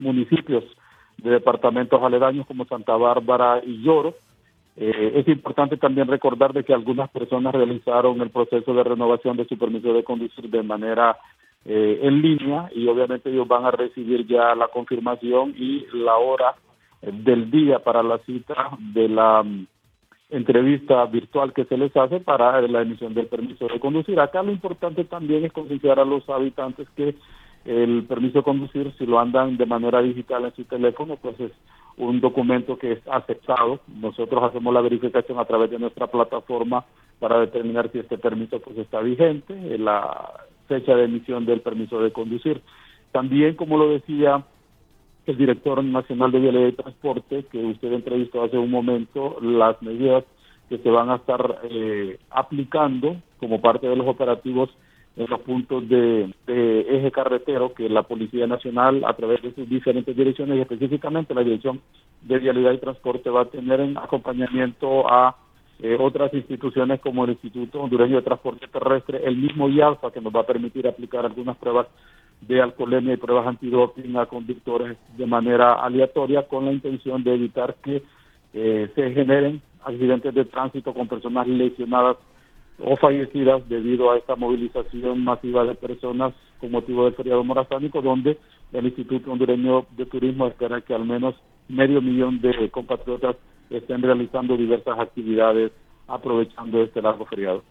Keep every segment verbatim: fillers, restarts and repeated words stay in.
municipios de departamentos aledaños como Santa Bárbara y Lloro. Eh, es importante también recordar de que algunas personas realizaron el proceso de renovación de su permiso de conducir de manera eh, en línea, y obviamente ellos van a recibir ya la confirmación y la hora eh, del día para la cita de la um, entrevista virtual que se les hace para la emisión del permiso de conducir. Acá lo importante también es concienciar a los habitantes que el permiso de conducir, si lo andan de manera digital en su teléfono, pues es un documento que es aceptado. Nosotros hacemos la verificación a través de nuestra plataforma para determinar si este permiso pues está vigente, la fecha de emisión del permiso de conducir. También, como lo decía el director nacional de Vialidad y Transporte, que usted entrevistó hace un momento, las medidas que se van a estar eh, aplicando como parte de los operativos en los puntos de, de eje carretero, que la Policía Nacional, a través de sus diferentes direcciones, y específicamente la Dirección de Vialidad y Transporte, va a tener en acompañamiento a eh, otras instituciones como el Instituto Hondureño de Transporte Terrestre, el mismo IALFA, que nos va a permitir aplicar algunas pruebas de alcoholemia y pruebas antidoping a conductores de manera aleatoria, con la intención de evitar que eh, se generen accidentes de tránsito con personas lesionadas o fallecidas debido a esta movilización masiva de personas con motivo del feriado morazánico, donde el Instituto Hondureño de Turismo espera que al menos medio millón de compatriotas estén realizando diversas actividades aprovechando este largo feriado.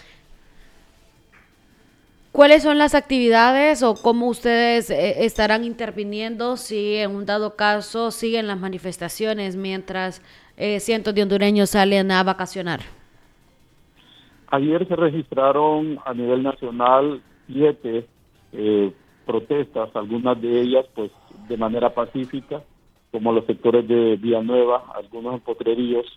¿Cuáles son las actividades o cómo ustedes eh, estarán interviniendo si en un dado caso siguen las manifestaciones mientras eh, cientos de hondureños salen a vacacionar? Ayer se registraron a nivel nacional siete eh, protestas, algunas de ellas pues de manera pacífica, como los sectores de Villanueva, algunos en Potrerillos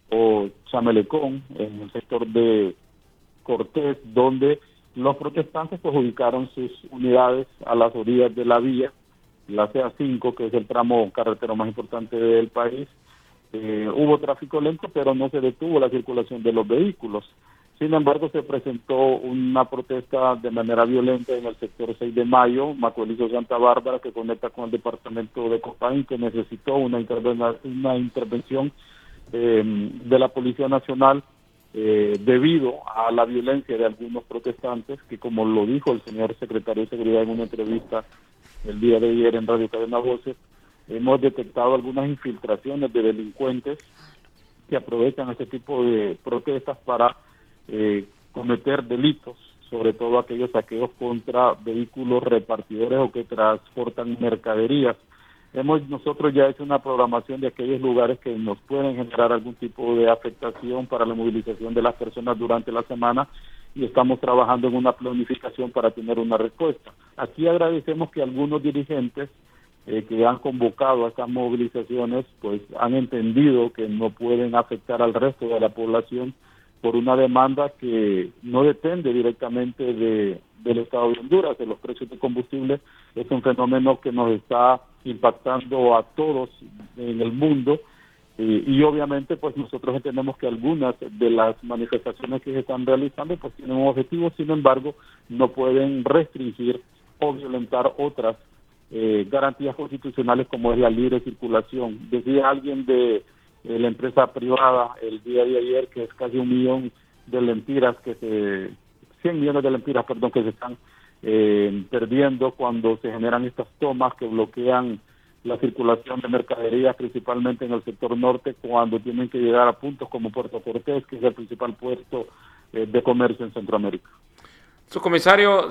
o Chamelecón, en el sector de Cortés, donde los protestantes pues ubicaron sus unidades a las orillas de la vía, la C A cinco, que es el tramo carretero más importante del país. Eh, hubo tráfico lento, pero no se detuvo la circulación de los vehículos. Sin embargo, se presentó una protesta de manera violenta en el sector seis de mayo, Macuelizo Santa Bárbara, que conecta con el departamento de Copán, que necesitó una, interven una intervención eh, de la Policía Nacional eh, debido a la violencia de algunos protestantes, que, como lo dijo el señor secretario de Seguridad en una entrevista el día de ayer en Radio Cadena Voces, hemos detectado algunas infiltraciones de delincuentes que aprovechan este tipo de protestas para Eh, cometer delitos, sobre todo aquellos saqueos contra vehículos repartidores o que transportan mercaderías. Hemos nosotros ya hecho una programación de aquellos lugares que nos pueden generar algún tipo de afectación para la movilización de las personas durante la semana, y estamos trabajando en una planificación para tener una respuesta. Aquí agradecemos que algunos dirigentes eh, que han convocado a estas movilizaciones pues han entendido que no pueden afectar al resto de la población por una demanda que no depende directamente de, del Estado de Honduras, de los precios de combustible. Es un fenómeno que nos está impactando a todos en el mundo, eh, y obviamente pues nosotros entendemos que algunas de las manifestaciones que se están realizando pues tienen un objetivo, sin embargo no pueden restringir o violentar otras eh, garantías constitucionales como es la libre circulación. Decía alguien de de la empresa privada el día de ayer que es casi un millón de lempiras que se, cien millones de lempiras, perdón, que se están eh, perdiendo cuando se generan estas tomas que bloquean la circulación de mercaderías, principalmente en el sector norte, cuando tienen que llegar a puntos como Puerto Cortés, que es el principal puerto eh, de comercio en Centroamérica. Subcomisario,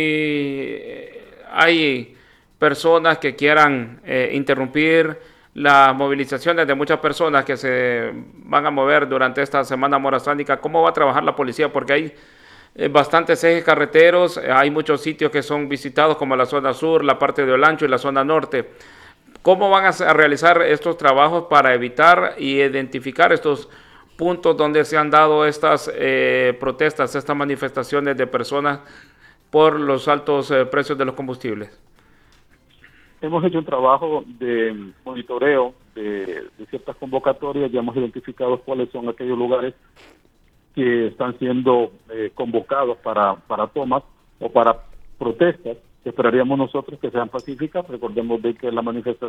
si hay personas que quieran eh, interrumpir las movilizaciones de muchas personas que se van a mover durante esta semana morazánica, ¿cómo va a trabajar la policía? Porque hay eh, bastantes ejes carreteros, eh, hay muchos sitios que son visitados como la zona sur, la parte de Olancho y la zona norte. ¿Cómo van a, a realizar estos trabajos para evitar y identificar estos puntos donde se han dado estas eh, protestas, estas manifestaciones de personas por los altos eh, precios de los combustibles? Hemos hecho un trabajo de monitoreo de, de ciertas convocatorias, ya hemos identificado cuáles son aquellos lugares que están siendo eh, convocados para, para tomas o para protestas. Esperaríamos nosotros que sean pacíficas. Recordemos de que la manifestación